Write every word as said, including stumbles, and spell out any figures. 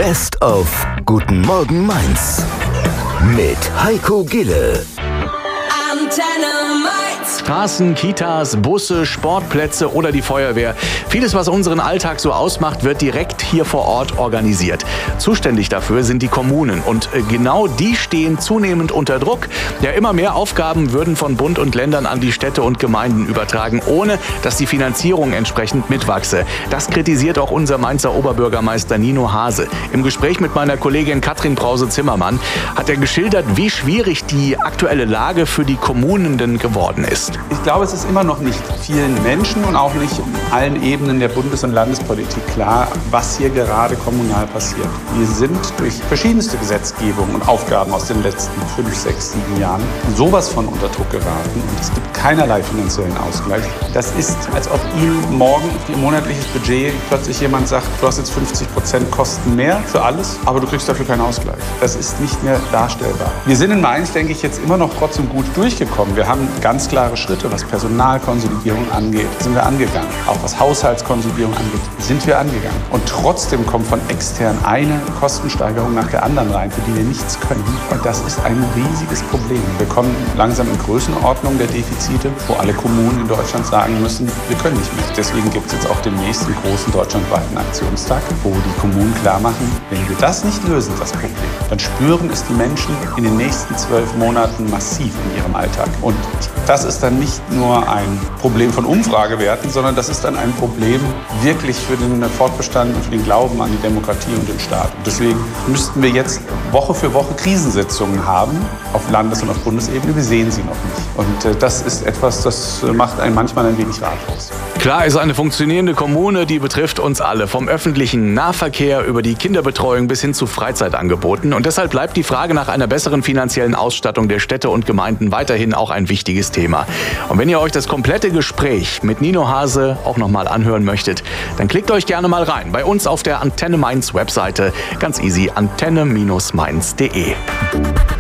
Best of Guten Morgen Mainz mit Heiko Gille. Straßen, Kitas, Busse, Sportplätze oder die Feuerwehr. Vieles, was unseren Alltag so ausmacht, wird direkt hier vor Ort organisiert. Zuständig dafür sind die Kommunen und genau die stehen zunehmend unter Druck. Ja, immer mehr Aufgaben würden von Bund und Ländern an die Städte und Gemeinden übertragen, ohne dass die Finanzierung entsprechend mitwachse. Das kritisiert auch unser Mainzer Oberbürgermeister Nino Hase. Im Gespräch mit meiner Kollegin Katrin Brause-Zimmermann hat er geschildert, wie schwierig die aktuelle Lage für die Kommunen denn geworden ist. Ich glaube, es ist immer noch nicht vielen Menschen und auch nicht in allen Ebenen der Bundes- und Landespolitik klar, was hier gerade kommunal passiert. Wir sind durch verschiedenste Gesetzgebungen und Aufgaben aus den letzten fünf, sechs, sieben Jahren sowas von unter Druck geraten und es gibt keinerlei finanziellen Ausgleich. Das ist, als ob Ihnen morgen auf Ihr monatliches Budget plötzlich jemand sagt, du hast jetzt fünfzig Prozent Kosten mehr für alles, aber du kriegst dafür keinen Ausgleich. Das ist nicht mehr darstellbar. Wir sind in Mainz, denke ich, jetzt immer noch trotzdem gut durchgekommen. Wir haben ganz klare Schritte, was Personalkonsolidierung angeht, sind wir angegangen. Auch was Haushaltskonsolidierung angeht, sind wir angegangen. Und trotzdem kommt von extern eine Kostensteigerung nach der anderen rein, für die wir nichts können. Und das ist ein riesiges Problem. Wir kommen langsam in Größenordnung der Defizite, wo alle Kommunen in Deutschland sagen müssen, wir können nicht mehr. Deswegen gibt es jetzt auch demnächst einen großen deutschlandweiten Aktionstag, wo die Kommunen klar machen, wenn wir das nicht lösen, das Problem, dann spüren es die Menschen in den nächsten zwölf Monaten massiv in ihrem Alltag. Und das ist dann nicht nur ein Problem von Umfragewerten, sondern das ist dann ein Problem wirklich für den Fortbestand und für den Glauben an die Demokratie und den Staat. Und deswegen müssten wir jetzt Woche für Woche Krisensitzungen haben auf Landes- und auf Bundesebene. Wir sehen sie noch nicht. Und äh, das ist etwas, das macht einen manchmal ein wenig ratlos. Klar ist, eine funktionierende Kommune, die betrifft uns alle. Vom öffentlichen Nahverkehr über die Kinderbetreuung bis hin zu Freizeitangeboten. Und deshalb bleibt die Frage nach einer besseren finanziellen Ausstattung der Städte und Gemeinden weiterhin auch ein wichtiges Thema. Und wenn ihr euch das komplette Gespräch mit Nino Hase auch nochmal anhören möchtet, dann klickt euch gerne mal rein. Bei uns auf der Antenne Mainz Webseite. Ganz easy, antenne Mainz punkt de.